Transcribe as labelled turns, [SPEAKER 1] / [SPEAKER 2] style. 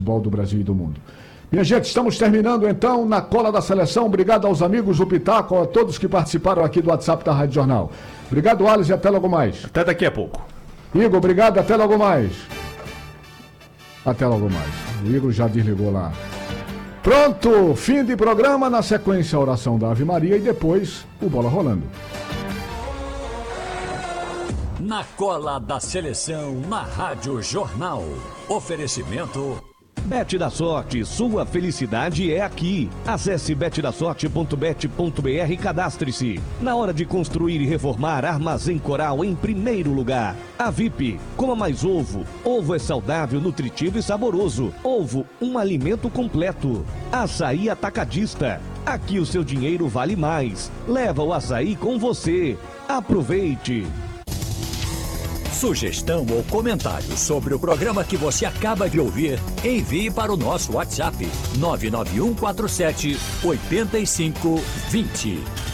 [SPEAKER 1] futebol do Brasil e do mundo. Minha gente, estamos terminando então na cola da seleção. Obrigado aos amigos do Pitaco, a todos que participaram aqui do WhatsApp da Rádio Jornal. Obrigado, Alisson, e até logo mais.
[SPEAKER 2] Até daqui a pouco.
[SPEAKER 1] Igor, obrigado, até logo mais. Até logo mais. O Igor já desligou lá. Pronto, fim de programa, na sequência a oração da Ave Maria e depois o Bola Rolando.
[SPEAKER 3] Na cola da seleção, na Rádio Jornal. Oferecimento...
[SPEAKER 4] Bet da Sorte, sua felicidade é aqui. Acesse betdasorte.bet.br e cadastre-se. Na hora de construir e reformar, Armazém Coral em primeiro lugar. A VIP, coma mais ovo. Ovo é saudável, nutritivo e saboroso. Ovo, um alimento completo. Açaí Atacadista. Aqui o seu dinheiro vale mais. Leva o açaí com você. Aproveite.
[SPEAKER 3] Sugestão ou comentário sobre o programa que você acaba de ouvir, envie para o nosso WhatsApp 99147 8520.